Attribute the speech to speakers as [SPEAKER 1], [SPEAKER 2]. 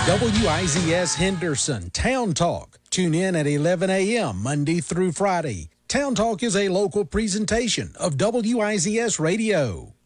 [SPEAKER 1] WIZS Henderson Town Talk. Tune in at 11 a.m. Monday through Friday. Town Talk is a local presentation of WIZS Radio.